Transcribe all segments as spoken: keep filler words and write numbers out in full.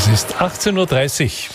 Es ist achtzehn Uhr dreißig.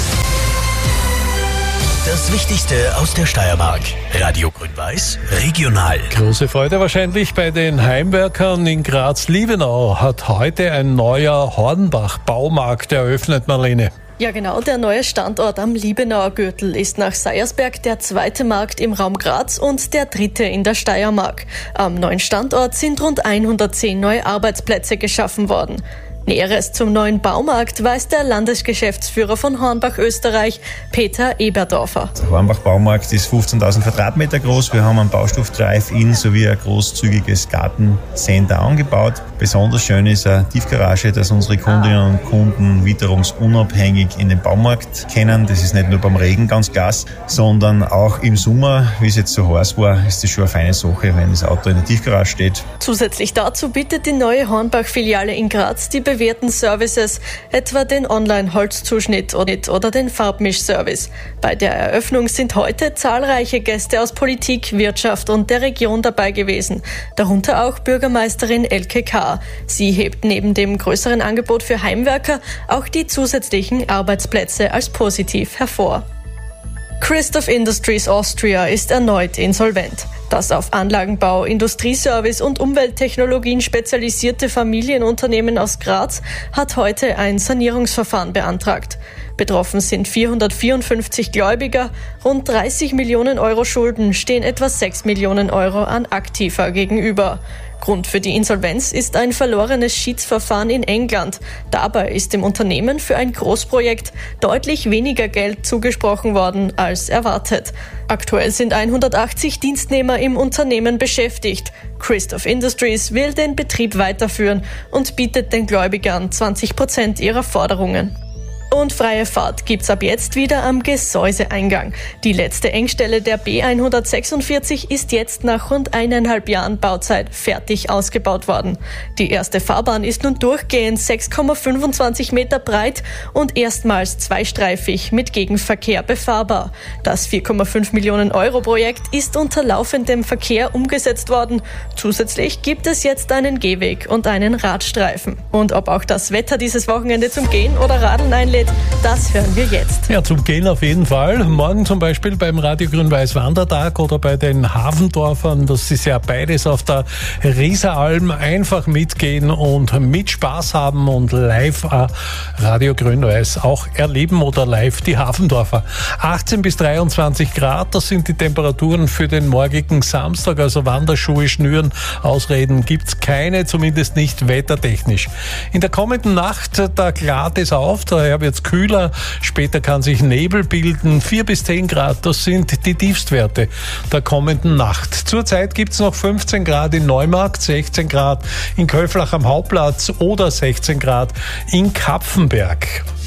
Das Wichtigste aus der Steiermark. Radio Grün-Weiß, regional. Große Freude wahrscheinlich bei den Heimwerkern in Graz-Liebenau hat heute ein neuer Hornbach-Baumarkt eröffnet, Marlene. Ja genau, der neue Standort am Liebenauer Gürtel ist nach Seiersberg der zweite Markt im Raum Graz und der dritte in der Steiermark. Am neuen Standort sind rund hundertzehn neue Arbeitsplätze geschaffen worden. Näheres zum neuen Baumarkt weiß der Landesgeschäftsführer von Hornbach Österreich, Peter Eberdorfer. Der Hornbach-Baumarkt ist fünfzehntausend Quadratmeter groß. Wir haben einen Baustoff-Drive-In sowie ein großzügiges Gartencenter angebaut. Besonders schön ist eine Tiefgarage, dass unsere Kundinnen und Kunden witterungsunabhängig in den Baumarkt kennen. Das ist nicht nur beim Regen ganz Gas, sondern auch im Sommer, wie es jetzt so heiß war, ist das schon eine feine Sache, wenn das Auto in der Tiefgarage steht. Zusätzlich dazu bietet die neue Hornbach-Filiale in Graz die bewährten Services, etwa den Online-Holzzuschnitt oder den Farbmischservice. Bei der Eröffnung sind heute zahlreiche Gäste aus Politik, Wirtschaft und der Region dabei gewesen, darunter auch Bürgermeisterin Elke K. Sie hebt neben dem größeren Angebot für Heimwerker auch die zusätzlichen Arbeitsplätze als positiv hervor. Christoph Industries Austria ist erneut insolvent. Das auf Anlagenbau, Industrieservice und Umwelttechnologien spezialisierte Familienunternehmen aus Graz hat heute ein Sanierungsverfahren beantragt. Betroffen sind vierhundertvierundfünfzig Gläubiger, rund dreißig Millionen Euro Schulden stehen etwa sechs Millionen Euro an Aktiva gegenüber. Grund für die Insolvenz ist ein verlorenes Schiedsverfahren in England. Dabei ist dem Unternehmen für ein Großprojekt deutlich weniger Geld zugesprochen worden als erwartet. Aktuell sind hundertachtzig Dienstnehmer im Unternehmen beschäftigt. Christoph Industries will den Betrieb weiterführen und bietet den Gläubigern zwanzig Prozent ihrer Forderungen. Und freie Fahrt gibt's ab jetzt wieder am Gesäuseeingang. Die letzte Engstelle der B hundertsechsundvierzig ist jetzt nach rund eineinhalb Jahren Bauzeit fertig ausgebaut worden. Die erste Fahrbahn ist nun durchgehend sechs Komma fünfundzwanzig Meter breit und erstmals zweistreifig mit Gegenverkehr befahrbar. Das vier Komma fünf Millionen Euro Projekt ist unter laufendem Verkehr umgesetzt worden. Zusätzlich gibt es jetzt einen Gehweg und einen Radstreifen. Und ob auch das Wetter dieses Wochenende zum Gehen oder Radeln einlädt, das hören wir jetzt. Ja, zum Gehen auf jeden Fall. Morgen zum Beispiel beim Radio Grün-Weiß Wandertag oder bei den Hafendorfern. Das ist ja beides auf der Rieseralm. Einfach mitgehen und mit Spaß haben und live äh, Radio Grün-Weiß auch erleben oder live die Hafendorfer. achtzehn bis dreiundzwanzig Grad, das sind die Temperaturen für den morgigen Samstag. Also Wanderschuhe schnüren, Ausreden gibt's keine, zumindest nicht wettertechnisch. In der kommenden Nacht, da klart es auf, daher wird's kühler, später kann sich Nebel bilden, vier bis zehn Grad, das sind die Tiefstwerte der kommenden Nacht. Zurzeit gibt's noch fünfzehn Grad in Neumarkt, sechzehn Grad in Köflach am Hauptplatz oder sechzehn Grad in Kapfenberg.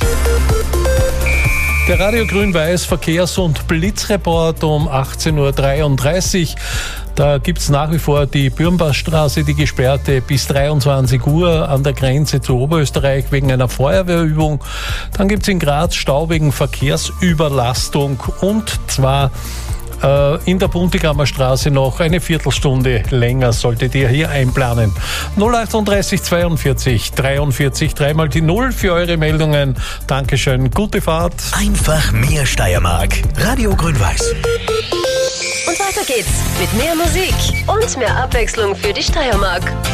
Der Radio Grün-Weiß Verkehrs- und Blitzreport um achtzehn Uhr dreiunddreißig. Da gibt's nach wie vor die Bürnbachstraße, die gesperrte bis dreiundzwanzig Uhr an der Grenze zu Oberösterreich wegen einer Feuerwehrübung. Dann gibt's in Graz Stau wegen Verkehrsüberlastung und zwar äh, in der Buntigammer Straße noch eine Viertelstunde länger solltet ihr hier einplanen. null achtunddreißig zweiundvierzig dreiundvierzig, dreimal die Null für eure Meldungen. Dankeschön, gute Fahrt. Einfach mehr Steiermark. Radio Grün-Weiß. Und weiter geht's mit mehr Musik und mehr Abwechslung für die Steiermark.